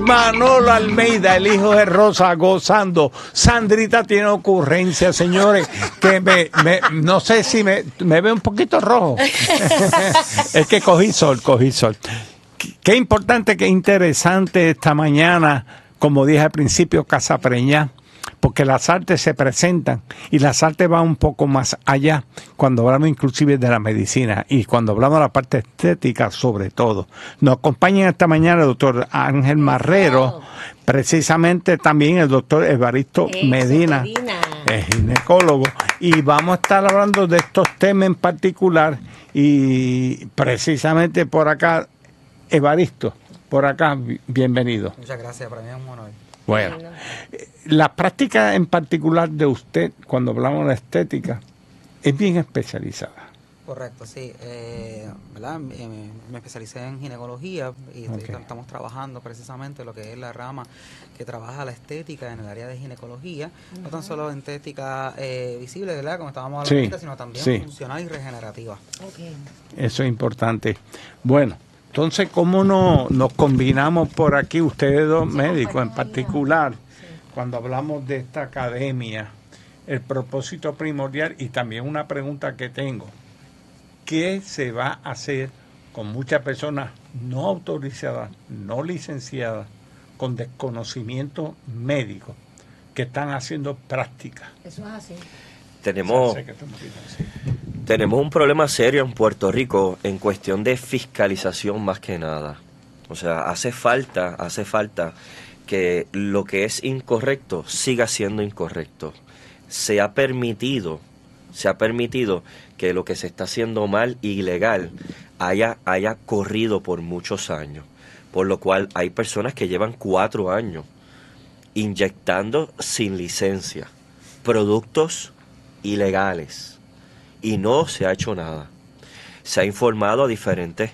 Manolo Almeida, el hijo de Rosa, gozando. Sandrita tiene ocurrencia, señores, que no sé si me ve un poquito rojo. Es que cogí sol. Qué importante, qué interesante esta mañana, como dije al principio, Casa Preñá, porque las artes se presentan y las artes van un poco más allá cuando hablamos inclusive de la medicina y cuando hablamos de la parte estética sobre todo. Nos acompaña esta mañana el doctor Ángel Marrero, precisamente también el doctor Evaristo Medina, es ginecólogo, y vamos a estar hablando de estos temas en particular y precisamente por acá, Evaristo, por acá, bienvenido. Muchas gracias, para mí es un honor. Bueno, la práctica en particular de usted, cuando hablamos de estética, es bien especializada. Correcto, sí. ¿Verdad? Me especialicé en ginecología y estamos trabajando precisamente lo que es la rama que trabaja la estética en el área de ginecología, no tan solo en estética visible, ¿verdad? Como estábamos hablando ahorita, sino también funcional y regenerativa. Eso es importante. Bueno, entonces, ¿cómo nos combinamos por aquí, ustedes dos médicos en particular, cuando hablamos de esta academia, el propósito primordial y también una pregunta que tengo? ¿Qué se va a hacer con muchas personas no autorizadas, no licenciadas, con desconocimiento médico, que están haciendo práctica? Eso es así. Tenemos un problema serio en Puerto Rico en cuestión de fiscalización más que nada. O sea, hace falta que lo que es incorrecto siga siendo incorrecto. Se ha permitido que lo que se está haciendo mal e ilegal haya corrido por muchos años. Por lo cual hay personas que llevan 4 años inyectando sin licencia productos ilegales y no se ha hecho nada. Se ha informado a diferentes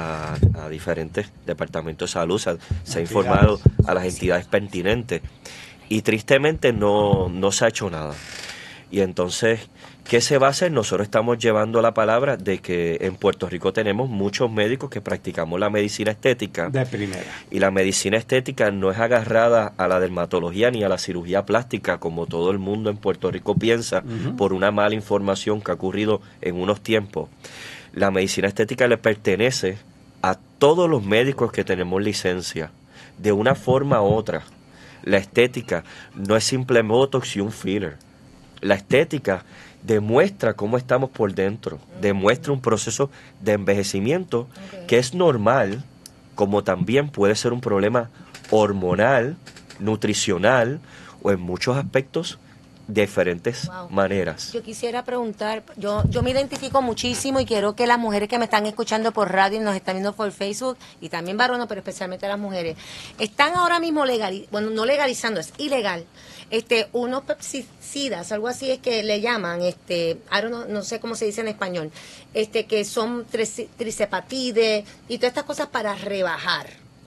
departamentos de salud, se ha informado a las entidades pertinentes y tristemente no se ha hecho nada. Y entonces, ¿qué se va a hacer? Nosotros estamos llevando la palabra de que en Puerto Rico tenemos muchos médicos que practicamos la medicina estética. De primera. Y la medicina estética no es agarrada a la dermatología ni a la cirugía plástica, como todo el mundo en Puerto Rico piensa, por una mala información que ha ocurrido en unos tiempos. La medicina estética le pertenece a todos los médicos que tenemos licencia, de una forma u otra. La estética no es simplemente botox y un filler. La estética demuestra cómo estamos por dentro, demuestra un proceso de envejecimiento que es normal, como también puede ser un problema hormonal, nutricional o en muchos aspectos diferentes maneras. Yo quisiera preguntar, yo me identifico muchísimo y quiero que las mujeres que me están escuchando por radio y nos están viendo por Facebook y también varones, pero especialmente las mujeres, están ahora mismo no legalizando, es ilegal. Unos pesticidas, algo así es que le llaman, no sé cómo se dice en español, que son trisepatide y todas estas cosas para rebajar.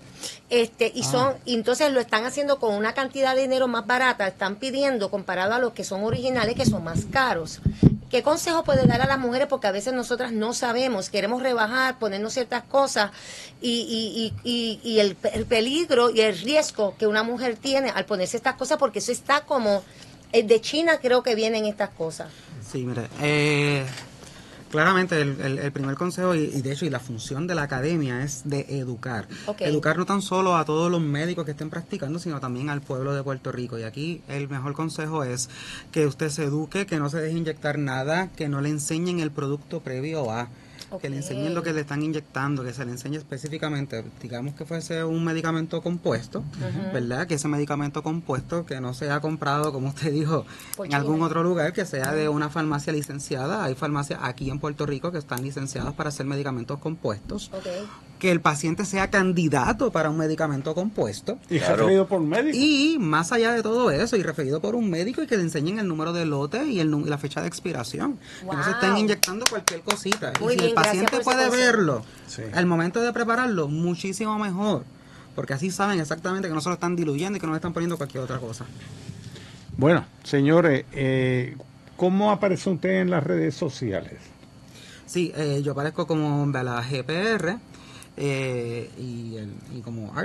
Y entonces lo están haciendo con una cantidad de dinero más barata, están pidiendo comparado a los que son originales, que son más caros. ¿Qué consejo puede dar a las mujeres? Porque a veces nosotras no sabemos, queremos rebajar, ponernos ciertas cosas y el peligro y el riesgo que una mujer tiene al ponerse estas cosas, porque eso está como, de China creo que vienen estas cosas. Sí, mire, claramente el primer consejo y de hecho y la función de la academia es de educar. Educar no tan solo a todos los médicos que estén practicando, sino también al pueblo de Puerto Rico. Y aquí el mejor consejo es que usted se eduque, que no se deje inyectar nada, que no le enseñen el producto previo a... Que le enseñen lo que le están inyectando, que se le enseñe específicamente, digamos que fuese un medicamento compuesto, ¿verdad? Que ese medicamento compuesto que no sea comprado, como usted dijo, en algún otro lugar, que sea de una farmacia licenciada. Hay farmacias aquí en Puerto Rico que están licenciadas para hacer medicamentos compuestos. Que el paciente sea candidato para un medicamento compuesto. Y referido por un médico. Y más allá de todo eso, y referido por un médico y que le enseñen el número de lote y la fecha de expiración. Que no se estén inyectando cualquier cosita. Y si el paciente puede verlo al momento de prepararlo, muchísimo mejor. Porque así saben exactamente que no se lo están diluyendo y que no le están poniendo cualquier otra cosa. Bueno, señores, ¿cómo aparece usted en las redes sociales? Sí, yo aparezco como de la GPR y como Art.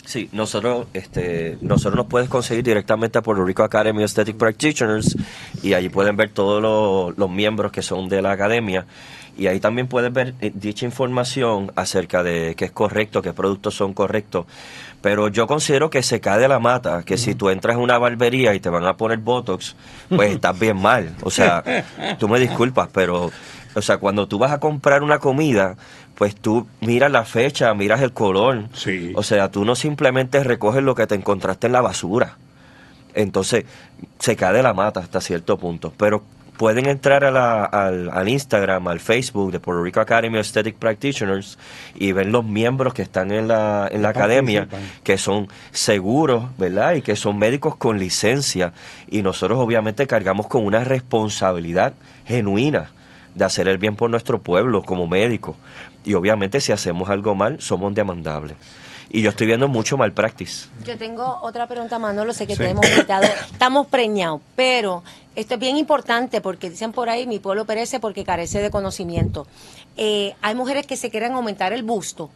Sí, nosotros nos puedes conseguir directamente a Puerto Rico Academy of Aesthetic Practitioners y allí pueden ver todos los miembros que son de la academia y ahí también pueden ver dicha información acerca de qué es correcto, qué productos son correctos. Pero yo considero que se cae de la mata, que si tú entras a una barbería y te van a poner Botox, pues estás bien mal. O sea, tú me disculpas, pero o sea, cuando tú vas a comprar una comida, pues tú miras la fecha, miras el color. Sí. O sea, tú no simplemente recoges lo que te encontraste en la basura. Entonces, se cae de la mata hasta cierto punto. Pero pueden entrar al Instagram, al Facebook de Puerto Rico Academy of Aesthetic Practitioners y ver los miembros que están en la academia, que son seguros, ¿verdad? Y que son médicos con licencia. Y nosotros obviamente cargamos con una responsabilidad genuina de hacer el bien por nuestro pueblo como médicos. Y obviamente si hacemos algo mal, somos demandables. Y yo estoy viendo mucho malpractice. Yo tengo otra pregunta, Manolo, sé que te hemos invitado, estamos preñados, pero esto es bien importante porque dicen por ahí, mi pueblo perece porque carece de conocimiento. Hay mujeres que se quieren aumentar el busto,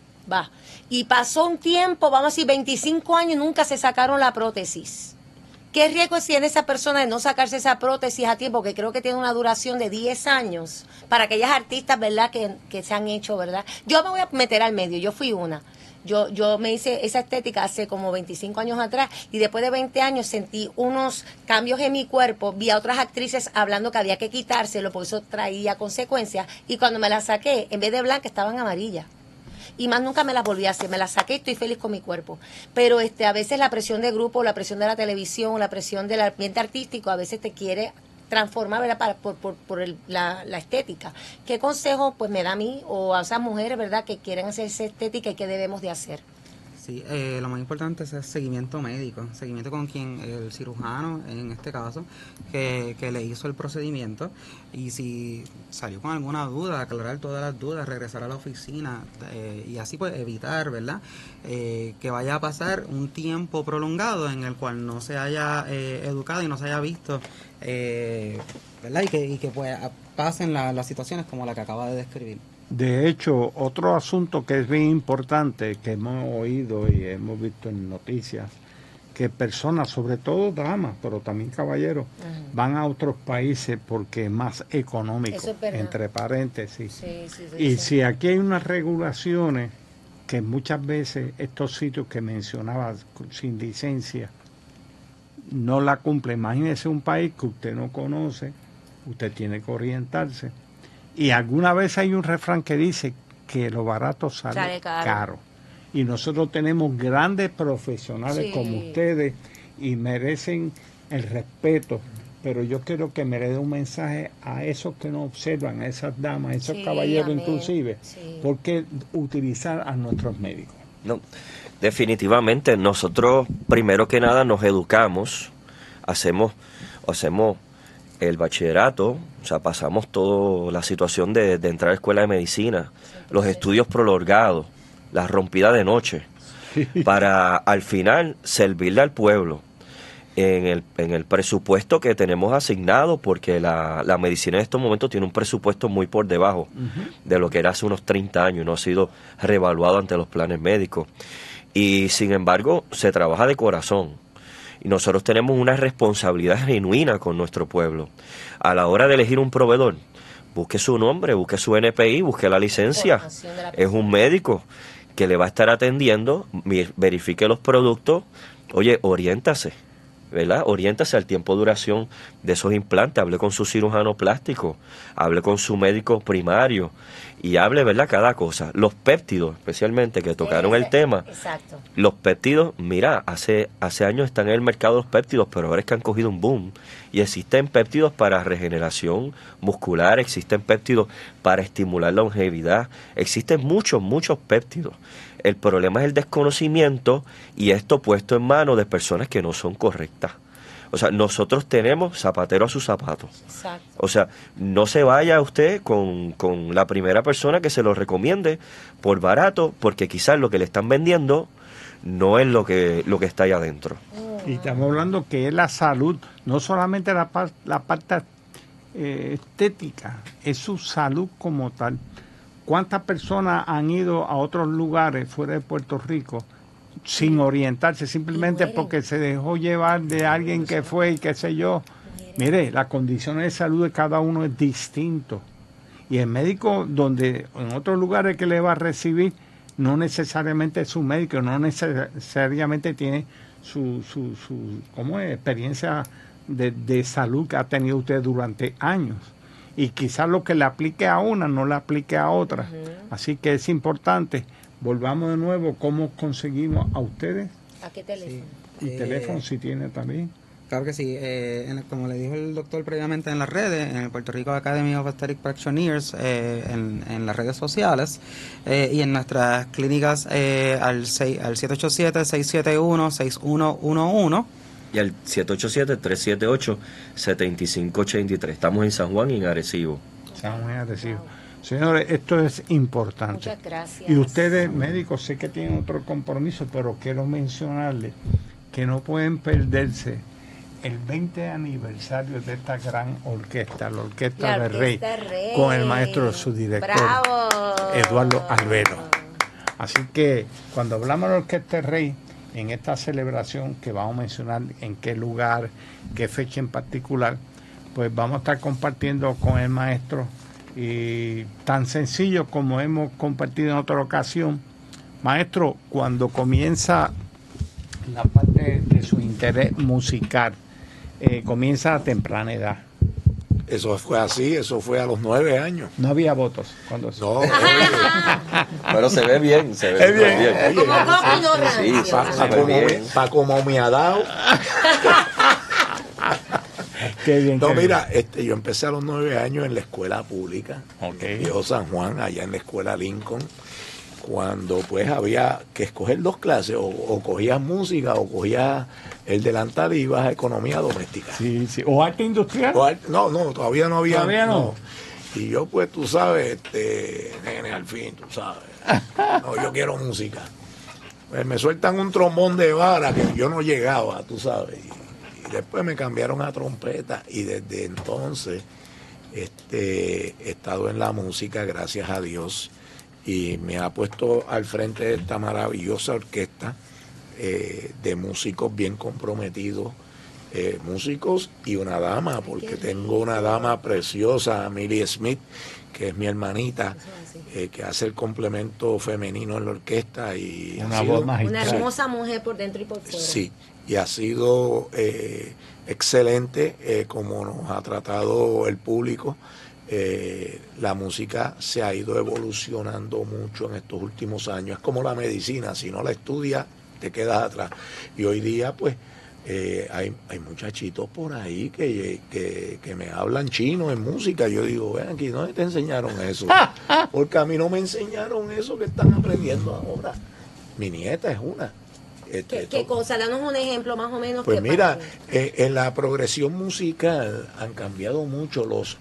y pasó un tiempo, vamos a decir 25 años, nunca se sacaron la prótesis. ¿Qué riesgo tiene esa persona de no sacarse esa prótesis a tiempo? Que creo que tiene una duración de 10 años para aquellas artistas, ¿verdad? Que se han hecho, ¿verdad? Yo me voy a meter al medio, yo fui una. Yo me hice esa estética hace como 25 años atrás y después de 20 años sentí unos cambios en mi cuerpo, vi a otras actrices hablando que había que quitárselo, porque eso traía consecuencias, y cuando me la saqué, en vez de blanca estaban amarillas. Y más nunca me las volví a hacer, me las saqué y estoy feliz con mi cuerpo. Pero a veces la presión de grupo, la presión de la televisión, la presión del ambiente artístico, a veces te quiere transformar, ¿verdad? por la estética. ¿Qué consejo pues me da a mí o a esas mujeres, ¿verdad?, que quieren hacer esa estética y qué debemos de hacer? Sí, lo más importante es el seguimiento médico, seguimiento con el cirujano, en este caso, que le hizo el procedimiento, y si salió con alguna duda, aclarar todas las dudas, regresar a la oficina, y así pues evitar, ¿verdad?, que vaya a pasar un tiempo prolongado en el cual no se haya educado y no se haya visto, ¿verdad?, y que pues pasen las situaciones como la que acaba de describir. De hecho, otro asunto que es bien importante, que hemos oído y hemos visto en noticias, que personas, sobre todo damas, pero también caballeros, van a otros países porque es más económico, eso es entre paréntesis. Sí, y si aquí hay unas regulaciones que muchas veces estos sitios que mencionaba sin licencia no la cumplen. Imagínese un país que usted no conoce, usted tiene que orientarse. Y alguna vez hay un refrán que dice que lo barato sale caro. Y nosotros tenemos grandes profesionales como ustedes y merecen el respeto. Pero yo quiero que me le dé un mensaje a esos que nos observan, a esas damas, a esos caballeros inclusive. ¿Por qué utilizar a nuestros médicos? No, definitivamente nosotros primero que nada nos educamos, hacemos el bachillerato, o sea, pasamos toda la situación de entrar a la escuela de medicina, los estudios prolongados, la rompida de noche, para al final servirle al pueblo en el presupuesto que tenemos asignado, porque la medicina en estos momentos tiene un presupuesto muy por debajo de lo que era hace unos 30 años, no ha sido reevaluado ante los planes médicos. Y sin embargo, se trabaja de corazón. Y nosotros tenemos una responsabilidad genuina con nuestro pueblo. A la hora de elegir un proveedor, busque su nombre, busque su NPI, busque la licencia. Es un médico que le va a estar atendiendo, verifique los productos. Oye, oriéntase, ¿verdad? Oriéntase al tiempo de duración de esos implantes. Hable con su cirujano plástico, hable con su médico primario y hable, ¿verdad?, cada cosa. Los péptidos, especialmente, que tocaron el tema. Exacto. Los péptidos, mira, hace años están en el mercado los péptidos, pero ahora es que han cogido un boom. Y existen péptidos para regeneración muscular, existen péptidos para estimular la longevidad, existen muchos péptidos. El problema es el desconocimiento y esto puesto en manos de personas que no son correctas. O sea, nosotros tenemos zapatero a sus zapatos. Exacto. O sea, no se vaya usted con la primera persona que se lo recomiende por barato, porque quizás lo que le están vendiendo no es lo que está ahí adentro. Y estamos hablando que es la salud, no solamente la parte estética, es su salud como tal. ¿Cuántas personas han ido a otros lugares fuera de Puerto Rico sin orientarse, simplemente porque se dejó llevar de alguien que fue y qué sé yo. Mire, las condiciones de salud de cada uno es distinto. Y el médico, donde en otros lugares que le va a recibir, no necesariamente es su médico, no necesariamente tiene su experiencia de salud que ha tenido usted durante años. Y quizás lo que le aplique a una no le aplique a otra. Así que es importante. Volvamos de nuevo, ¿cómo conseguimos a ustedes? ¿A qué teléfono? Y teléfono si tiene también. Claro que sí, como le dijo el doctor previamente en las redes, en el Puerto Rico Academy of Aesthetic Practitioners, en las redes sociales y en nuestras clínicas al 787-671-6111 y al 787-378-7583. Estamos en San Juan y en Arecibo. San Juan y Arecibo. Señores, esto es importante. Muchas gracias. Y ustedes, médicos, sé que tienen otro compromiso, pero quiero mencionarles que no pueden perderse el 20 aniversario de esta gran orquesta, la Orquesta del Rey, con el maestro, su director, ¡bravo! Eduardo Albero. Así que cuando hablamos de la Orquesta del Rey, en esta celebración que vamos a mencionar en qué lugar, qué fecha en particular, pues vamos a estar compartiendo con el maestro, y tan sencillo como hemos compartido en otra ocasión. Maestro, cuando comienza la parte de su interés musical, comienza a temprana edad. Eso fue así, eso fue a los 9 años. No había votos cuando No, oye, Pero se ve bien, se ve bien. sí, para como me ha dado. Qué bien. No, qué mira, yo empecé a los 9 años en la escuela pública, Okay. Viejo San Juan, allá en la escuela Lincoln, cuando pues había que escoger dos clases, o cogías música o cogías el delantal y ibas a economía doméstica. bien. Sí. ¿O arte industrial? No, todavía no había. ¿Todavía no? Y yo pues, tú sabes, nene, al fin, tú sabes, no, yo quiero música. Pues me sueltan un trombón de vara que yo no llegaba, tú sabes, y después me cambiaron a trompeta, y desde entonces he estado en la música, gracias a Dios, y me ha puesto al frente de esta maravillosa orquesta de músicos bien comprometidos, músicos y una dama, porque tengo una dama preciosa, Millie Smith, que es mi hermanita, que hace el complemento femenino en la orquesta, y Una voz Una magistral. hermosa mujer por dentro y por fuera. sí, y ha sido excelente como nos ha tratado el público. La música se ha ido evolucionando mucho en estos últimos años. Es como la medicina, si no la estudias te quedas atrás. Y hoy día pues hay muchachitos por ahí que me hablan chino en música. Yo digo, ven aquí, ¿dónde te enseñaron eso? Porque a mí no me enseñaron eso que están aprendiendo ahora. Mi nieta es una. ¿Qué cosa? Danos un ejemplo más o menos. Pues mira, en la progresión musical han cambiado mucho los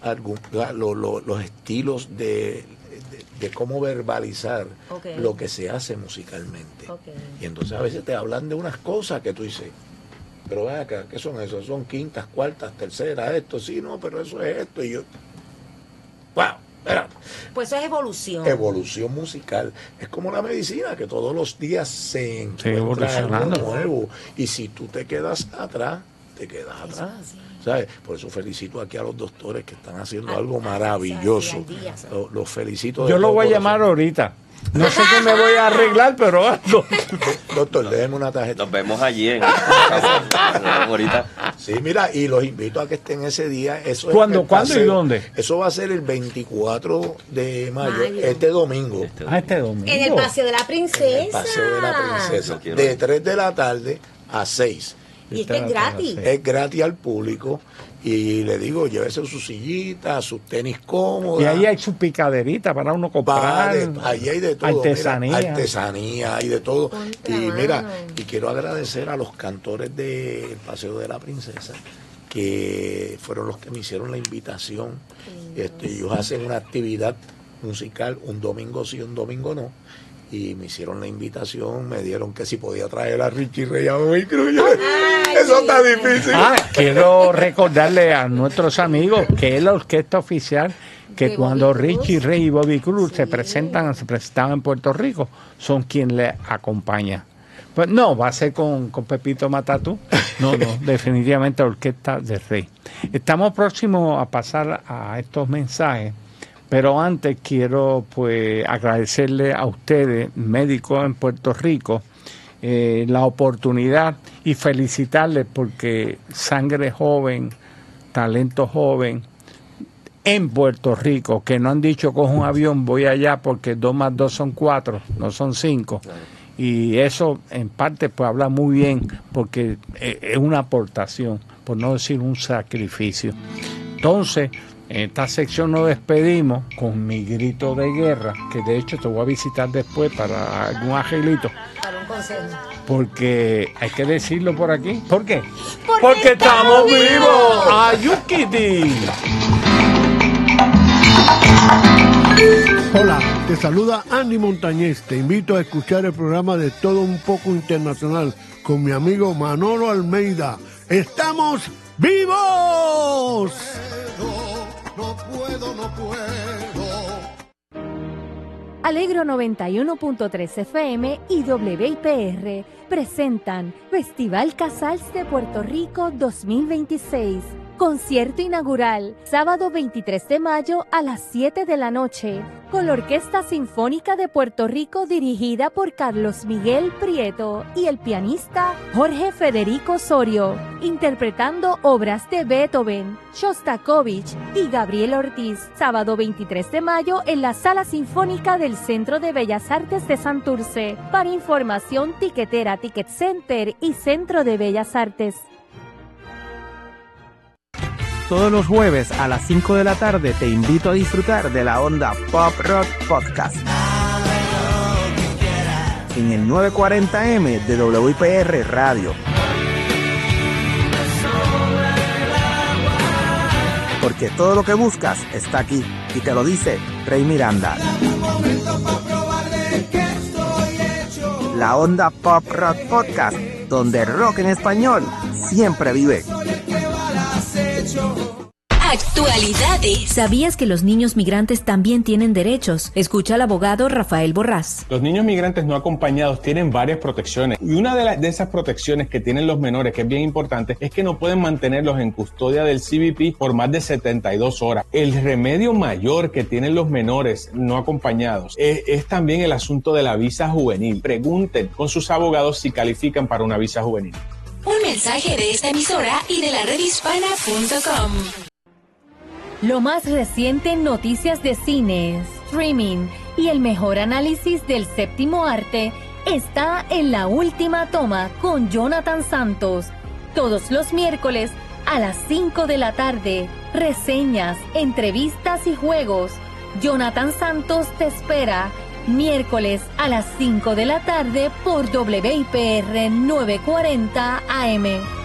estilos de cómo verbalizar lo que se hace musicalmente. Y entonces a veces te hablan de unas cosas que tú dices, pero ven acá, ¿qué son eso? Son quintas, cuartas, terceras, esto, sí, no, pero eso es esto. Y yo, wow. Pues eso es evolución. Evolución musical. Es como la medicina, que todos los días se encuentra algo evolucionando. nuevo. Y si tú te quedas atrás, te quedas atrás. ¿Sabes? Por eso felicito aquí a los doctores que están haciendo algo maravilloso. Los felicito. Yo lo voy a llamar ahorita. No sé qué me voy a arreglar, pero algo. Doctor, déjeme una tarjeta. Nos vemos allí ahorita. Sí, mira, y los invito a que estén ese día. Eso ¿Cuándo es y dónde? Eso va a ser el 24 de mayo, este domingo. Este domingo. En el Paseo de la Princesa. En el Paseo de la Princesa. Lo quiero De ver. 3 de la tarde a 6. Y es que es gratis. Es gratis al público. Y le digo, llévese su sillita, sus tenis cómodos. Y ahí hay su picaderita para uno comprar. Ahí hay de todo. Artesanía. Mira, artesanía, hay de todo. Ponte Y la mira, mano. y quiero agradecer a los cantores del Paseo de la Princesa, que fueron los que me hicieron la invitación. Ellos hacen una actividad musical un domingo sí, un domingo no. Y me hicieron la invitación, me dieron que si podía traer a Richie Ray a Bobby Cruz. Eso está difícil. Quiero recordarle a nuestros amigos que es la orquesta oficial que De cuando Bobby Cruz. Richie Ray y Bobby Cruz se presentaban en Puerto Rico, son quien le acompaña. Pues no, va a ser con Pepito Matatú. No, definitivamente Orquesta del Rey. Estamos próximos a pasar a estos mensajes, pero antes quiero pues agradecerle a ustedes, médicos en Puerto Rico, la oportunidad y felicitarles porque sangre joven, talento joven en Puerto Rico, que no han dicho cojo un avión, voy allá porque 2 más 2 son 4, no son 5. Y eso en parte pues habla muy bien porque es una aportación, por no decir un sacrificio. Entonces, en esta sección nos despedimos con mi grito de guerra, que de hecho te voy a visitar después para algún angelito. Para un consejo. Porque hay que decirlo por aquí. ¿Por qué? Porque estamos vivos. Ayuquiti. Hola, te saluda Andy Montañez. Te invito a escuchar el programa de Todo Un Poco Internacional con mi amigo Manolo Almeida. ¡Estamos vivos! No puedo. Alegro 91.3 FM y WIPR presentan Festival Casals de Puerto Rico 2026. Concierto inaugural, sábado 23 de mayo a las 7 de la noche, con la Orquesta Sinfónica de Puerto Rico dirigida por Carlos Miguel Prieto y el pianista Jorge Federico Osorio, interpretando obras de Beethoven, Shostakovich y Gabriel Ortiz, sábado 23 de mayo en la Sala Sinfónica del Centro de Bellas Artes de Santurce. Para información, tiquetera, Ticket Center y Centro de Bellas Artes. Todos los jueves a las 5 de la tarde te invito a disfrutar de la Onda Pop Rock Podcast en el 940M de WIPR Radio. Porque todo lo que buscas está aquí y te lo dice Rey Miranda. La Onda Pop Rock Podcast, donde rock en español siempre vive. Actualidades. ¿Sabías que los niños migrantes también tienen derechos? Escucha al abogado Rafael Borrás. Los niños migrantes no acompañados tienen varias protecciones y una de esas protecciones que tienen los menores, que es bien importante, es que no pueden mantenerlos en custodia del CBP por más de 72 horas. El remedio mayor que tienen los menores no acompañados es también el asunto de la visa juvenil. Pregunten con sus abogados si califican para una visa juvenil. Un mensaje de esta emisora y de la redhispana.com. Lo más reciente en noticias de cine, streaming y el mejor análisis del séptimo arte está en La Última Toma con Jonathan Santos. Todos los miércoles a las 5 de la tarde. Reseñas, entrevistas y juegos. Jonathan Santos te espera miércoles a las 5 de la tarde por WIPR 940 AM.